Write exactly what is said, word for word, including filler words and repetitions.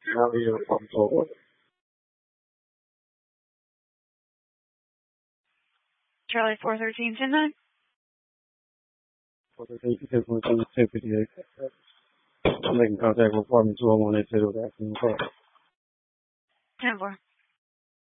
Now you're on forward. Charlie four thirteen, ten nine. For the sake of the safety, making contact with apartment two oh one eight zero. That's in the car. ten four.